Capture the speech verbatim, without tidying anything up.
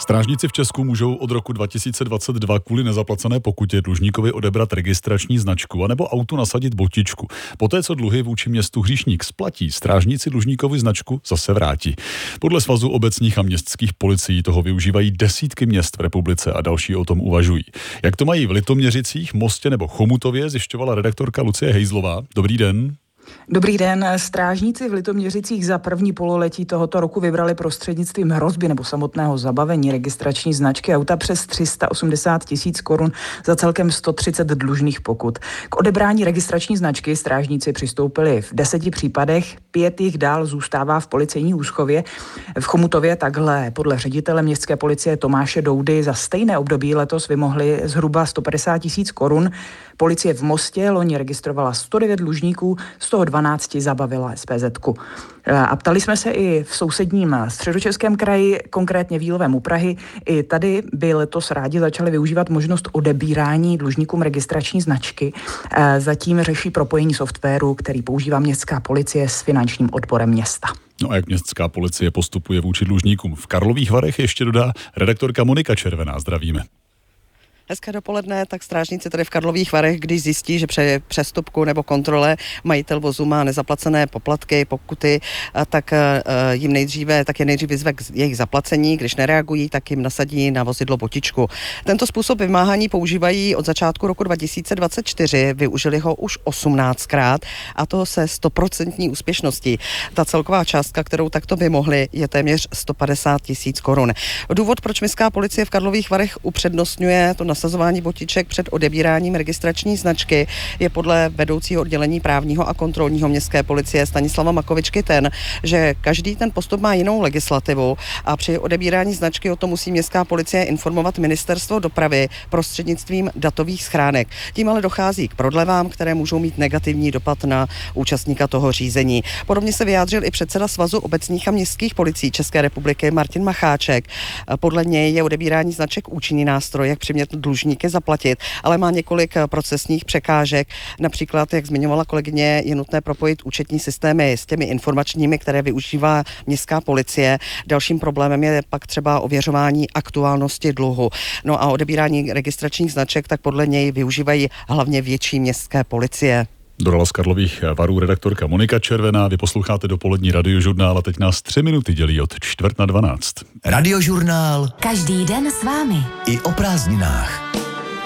Strážníci v Česku můžou od roku dva tisíce dvacet dva kvůli nezaplacené pokutě dlužníkovi odebrat registrační značku anebo autu nasadit botičku. Poté, co dluhy vůči městu hříšník splatí, strážníci dlužníkovi značku zase vrátí. Podle Svazu obecních a městských policií toho využívají desítky měst v republice a další o tom uvažují. Jak to mají v Litoměřicích, Mostě nebo Chomutově, zjišťovala redaktorka Lucie Hejzlová. Dobrý den. Dobrý den. Strážníci v Litoměřicích za první pololetí tohoto roku vybrali prostřednictvím hrozby nebo samotného zabavení registrační značky auta přes tři sta osmdesát tisíc korun za celkem sto třicet dlužných pokut. K odebrání registrační značky strážníci přistoupili v deseti případech, pět jich dál zůstává v policejní úschově. V Chomutově takhle podle ředitele městské policie Tomáše Doudy za stejné období letos vymohli zhruba sto padesát tisíc korun. Policie v Mostě loni registrovala sto devět dlužníků, z toho dvanáct zabavila es pé zetku. A ptali jsme se i v sousedním Středočeském kraji, konkrétně v Jílovém u Prahy. I tady by letos rádi začali využívat možnost odebírání dlužníkům registrační značky. Zatím řeší propojení softwaru, který používá městská policie s finančním odborem města. No a jak městská policie postupuje vůči dlužníkům v Karlových Varech, ještě dodá redaktorka Monika Červená. Zdravíme. Hezké dopoledne, tak strážníci tady v Karlových Varech, když zjistí, že při přestupku nebo kontrole majitel vozu má nezaplacené poplatky, pokuty, tak jim nejdříve, tak je nejdřív vyzve k jejich zaplacení, když nereagují, tak jim nasadí na vozidlo botičku. Tento způsob vymáhání používají od začátku roku dva tisíce dvacet čtyři, využili ho už osmnáctkrát a to se stoprocentní úspěšností. Ta celková částka, kterou takto vymohli, je téměř sto padesát tisíc korun. Důvod, proč městská policie v Karlových Varech upřednostňuje to nasazování botiček před odebíráním registrační značky, je podle vedoucího oddělení právního a kontrolního městské policie Stanislava Makovičky ten, že každý ten postup má jinou legislativu a při odebírání značky o tom musí městská policie informovat ministerstvo dopravy prostřednictvím datových schránek. Tím ale dochází k prodlevám, které můžou mít negativní dopad na účastníka toho řízení. Podobně se vyjádřil i předseda Svazu obecních a městských policií České republiky Martin Macháček. Podle něj je odebírání značek účinný nástroj, jak přimět dlužníky zaplatit, ale má několik procesních překážek. Například, jak zmiňovala kolegyně, je nutné propojit účetní systémy s těmi informačními, které využívá městská policie. Dalším problémem je pak třeba ověřování aktuálnosti dluhu. No a odebírání registračních značek tak podle něj využívají hlavně větší městské policie. Dodala z Karlových Varů redaktorka Monika Červená. Vy posloucháte dopolední Radiožurnál a teď nás tři minuty dělí od čtvrt na dvanáct. Radiožurnál. Každý den s vámi. I o prázdninách.